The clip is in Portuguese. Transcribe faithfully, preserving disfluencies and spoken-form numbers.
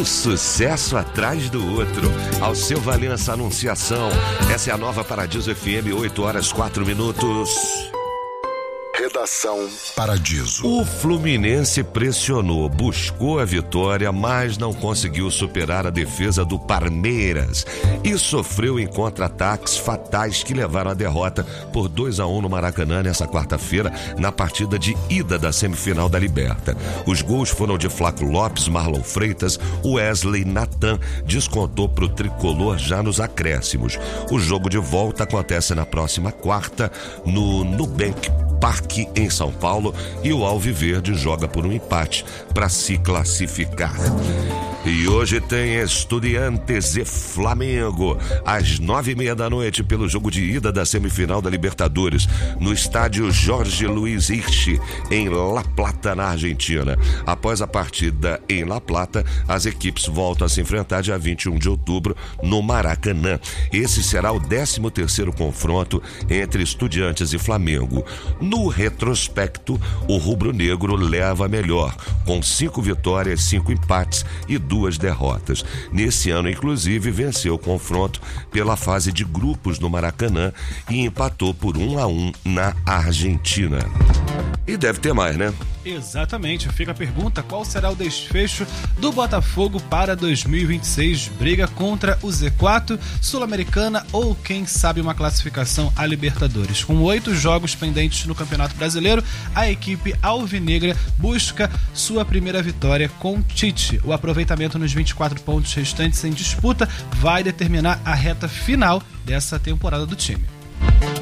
um sucesso atrás do outro. Ao seu Valença Anunciação. Essa é a nova Paradiso F M, oito horas, quatro minutos. Redação Paradiso. O Fluminense pressionou, buscou a vitória, mas não conseguiu superar a defesa do Palmeiras e sofreu em contra-ataques fatais que levaram à derrota por dois a um no Maracanã nessa quarta-feira, na partida de ida da semifinal da Liberta. Os gols foram de Flaco Lopes, Marlon Freitas, Wesley Natan descontou para o tricolor já nos acréscimos. O jogo de volta acontece na próxima quarta no Nubank Parque, em São Paulo, e o Alviverde joga por um empate para se classificar. E hoje tem Estudiantes e Flamengo, às nove e meia da noite, pelo jogo de ida da semifinal da Libertadores, no estádio Jorge Luiz Hirsch, em La Plata, na Argentina. Após a partida em La Plata, as equipes voltam a se enfrentar dia vinte e um de outubro, no Maracanã. Esse será o décimo terceiro confronto entre Estudiantes e Flamengo. No retrospecto, o rubro-negro leva a melhor, com cinco vitórias, cinco empates e duas derrotas. Nesse ano, inclusive, venceu o confronto pela fase de grupos no Maracanã e empatou por um a um na Argentina. E deve ter mais, né? Exatamente. Fica a pergunta: qual será o desfecho do Botafogo para dois mil e vinte e seis? Briga contra o Z quatro, Sul-Americana ou, quem sabe, uma classificação à Libertadores? Com oito jogos pendentes no Campeonato Brasileiro, a equipe alvinegra busca sua primeira vitória com Tite. O aproveitamento nos vinte e quatro pontos restantes em disputa vai determinar a reta final dessa temporada do time.